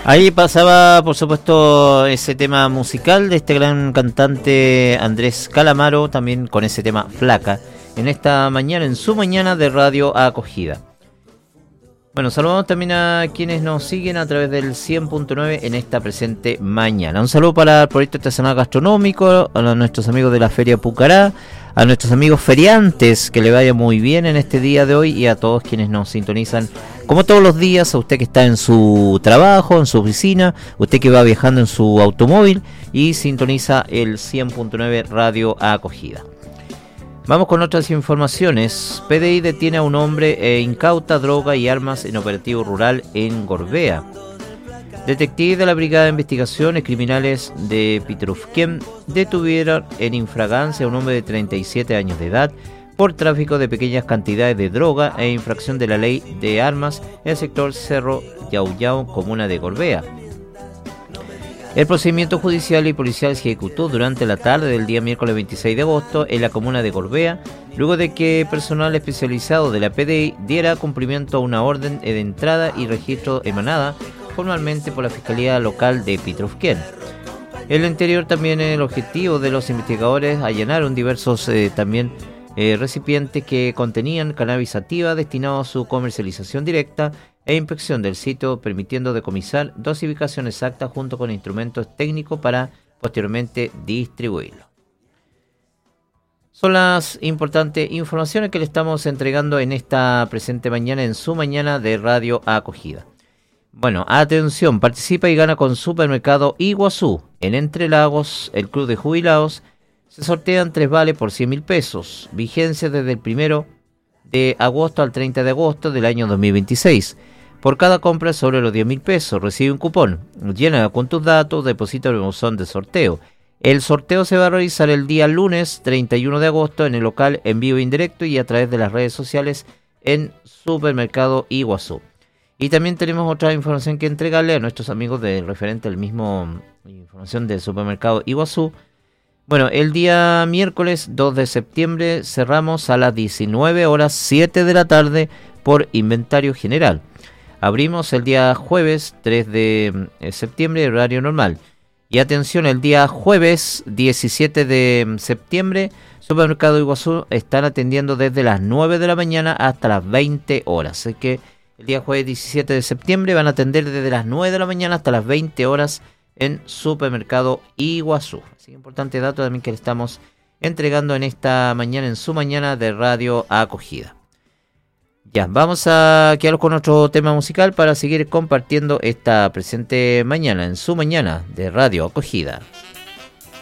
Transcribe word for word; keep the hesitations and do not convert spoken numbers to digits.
Ahí pasaba, por supuesto, ese tema musical de este gran cantante Andrés Calamaro, también con ese tema Flaca, en esta mañana, en su mañana de Radio Acogida. Bueno, saludamos también a quienes nos siguen a través del cien punto nueve en esta presente mañana. Un saludo para el proyecto artesanal gastronómico, a nuestros amigos de la Feria Pucará, a nuestros amigos feriantes, que le vaya muy bien en este día de hoy, y a todos quienes nos sintonizan como todos los días, a usted que está en su trabajo, en su oficina, usted que va viajando en su automóvil y sintoniza el cien punto nueve Radio Acogida. Vamos con otras informaciones. P D I detiene a un hombre e incauta droga y armas en operativo rural en Gorbea. Detectives de la Brigada de Investigaciones Criminales de Pitrufquén detuvieron en infragancia a un hombre de treinta y siete años de edad por tráfico de pequeñas cantidades de droga e infracción de la ley de armas en el sector Cerro Yauyao, comuna de Gorbea. El procedimiento judicial y policial se ejecutó durante la tarde del día miércoles veintiséis de agosto en la comuna de Gorbea, luego de que personal especializado de la P D I diera cumplimiento a una orden de entrada y registro emanada formalmente por la Fiscalía Local de Pitrufquén. En el interior también el objetivo de los investigadores allanaron diversos eh, también eh, recipientes que contenían cannabis sativa destinado a su comercialización directa e inspección del sitio, permitiendo decomisar dosificación exacta junto con instrumentos técnicos para posteriormente distribuirlo. Son las importantes informaciones que le estamos entregando en esta presente mañana, en su mañana de Radio Acogida. Bueno, atención, participa y gana con Supermercado Iguazú. En Entre Lagos, el Club de Jubilados, se sortean tres vales por cien mil pesos. Vigencia desde el primero de agosto al treinta de agosto del año dos mil veintiséis. Por cada compra sobre los diez mil pesos, recibe un cupón. Llena con tus datos, deposita en el buzón de sorteo. El sorteo se va a realizar el día lunes treinta y uno de agosto en el local en vivo e indirecto y a través de las redes sociales en Supermercado Iguazú. Y también tenemos otra información que entregarle a nuestros amigos del referente al mismo información del Supermercado Iguazú. Bueno, el día miércoles dos de septiembre cerramos a las diecinueve horas siete de la tarde por inventario general. Abrimos el día jueves tres de septiembre, horario normal. Y atención, el día jueves diecisiete de septiembre, Supermercado Iguazú están atendiendo desde las nueve de la mañana hasta las veinte horas. Así que el día jueves diecisiete de septiembre van a atender desde las nueve de la mañana hasta las veinte horas en Supermercado Iguazú. Así que importante dato también que le estamos entregando en esta mañana, en su mañana de Radio Acogida. Ya, vamos a quedarnos con otro tema musical para seguir compartiendo esta presente mañana, en su mañana de Radio Acogida.